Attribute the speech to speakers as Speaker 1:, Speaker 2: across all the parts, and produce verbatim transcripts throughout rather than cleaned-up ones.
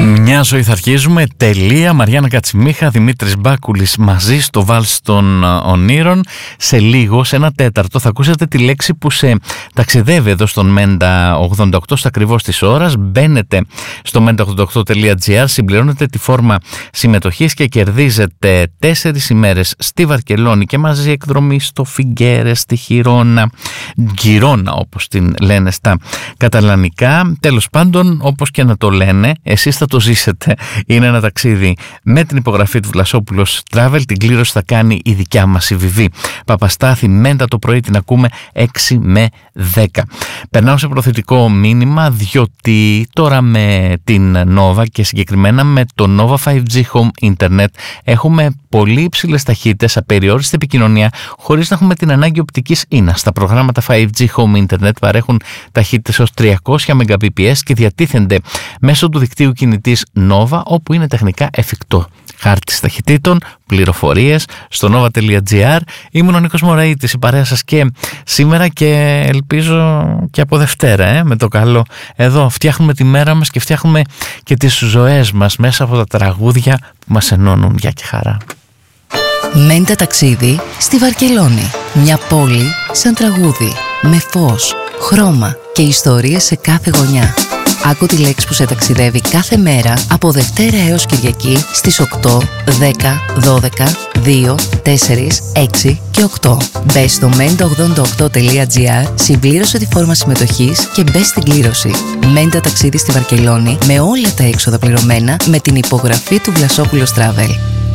Speaker 1: Μια ζωή θα αρχίζουμε. Τελεία. Μαριάννα Κατσιμίχα, Δημήτρης Μπάκουλης μαζί στο Βάλς των Ονείρων. Σε λίγο, σε ένα τέταρτο, θα ακούσετε τη λέξη που σε ταξιδεύει εδώ στον Μέντα ογδόντα οκτώ στα ακριβώς της ώρας. Μπαίνετε στο μέντα ογδόντα οκτώ τελεία τζι άρ, συμπληρώνετε τη φόρμα συμμετοχής και κερδίζετε τέσσερις ημέρες στη Βαρκελόνη και μαζί εκδρομή στο Φιγκέρε, στη Χιρόνα, Γκυρώνα όπως την λένε στα καταλανικά. Τέλος πάντων, όπως και να το λένε, εσείς θα το ζήσετε. Είναι ένα ταξίδι με την υπογραφή του Βλασόπουλος Travel. Την κλήρωση θα κάνει η δικιά μας η Βιβί Παπαστάθη. Μέντα το πρωί την ακούμε έξι με δέκα. Περνάω σε προθετικό μήνυμα, διότι τώρα με την Nova και συγκεκριμένα με το Nova φάιβ τζι Home Internet έχουμε πολύ υψηλές ταχύτητες, απεριόριστη επικοινωνία, χωρίς να έχουμε την ανάγκη οπτικής ίνα. Στα προγράμματα φάιβ τζι Home Internet παρέχουν ταχύτητες ως τριακόσια μεγαμπιτ και διατίθενται μέσω του δικτύου κινητής Nova, όπου είναι τεχνικά εφικτό. Χάρτης ταχυτήτων, πληροφορίες στο nova τελεία τζι άρ. Ήμουν ο Νίκος Μωραΐτης, η παρέα σας και σήμερα και ελπίζω και από Δευτέρα, ε, με το καλό. Εδώ φτιάχνουμε τη μέρα μας και φτιάχνουμε και τις ζωές μας μέσα από τα τραγούδια που μας ενώνουν. Γεια και χαρά.
Speaker 2: Μέντα ταξίδι στη Βαρκελόνη. Μια πόλη σαν τραγούδι, με φως, χρώμα και ιστορίες σε κάθε γωνιά. Άκου τη λέξη που σε ταξιδεύει κάθε μέρα από Δευτέρα έως Κυριακή στις οκτώ, δέκα, δώδεκα, δύο, τέσσερα, έξι και οκτώ. Μπες στο μέντα ογδόντα οκτώ τελεία τζι άρ, συμπλήρωσε τη φόρμα συμμετοχής και μπες στην κλήρωση. Μέντα ταξίδι στη Βαρκελόνη με όλα τα έξοδα πληρωμένα με την υπογραφή του Βλασόπουλος Travel.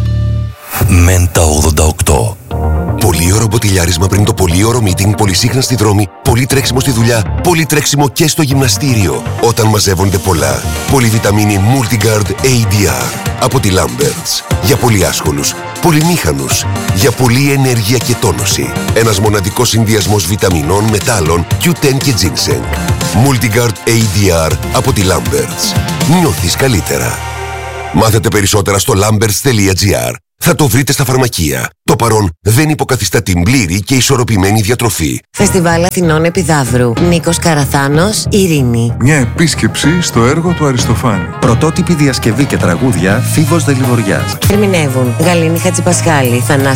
Speaker 3: Μέντα ογδόντα οκτώ. Πολύωρο μποτιλιάρισμα πριν το πολύωρο meeting, πολυσύχνα στη δρόμη, πολύ τρέξιμο στη δουλειά, πολύ τρέξιμο και στο γυμναστήριο. Όταν μαζεύονται πολλά. Πολυβιταμίνη Multigard έι ντι αρ από τη Lamberts. Για πολύ άσχολους, πολυμήχανους, για πολλή ενέργεια και τόνωση. Ένας μοναδικός συνδυασμός βιταμινών, μετάλλων, κιου τεν και ginseng. Multigard έι ντι αρ από τη Lamberts. Νιώθεις καλύτερα. Μάθετε περισσότερα στο lamberts τελεία τζι άρ. Θα το βρείτε στα φαρμακεία. Το παρόν δεν υποκαθιστά την πλήρη και ισορροπημένη διατροφή.
Speaker 4: Φεστιβάλ Αθηνών Επιδαύρου. Νίκος Καραθάνος, Ειρήνη.
Speaker 5: Μια επίσκεψη στο έργο του Αριστοφάνη.
Speaker 6: Πρωτότυπη διασκευή και τραγούδια Φίβος Δελιβοριάς.
Speaker 4: Ερμηνεύουν Γαλήνη Χατζηπασχάλη, Θανάση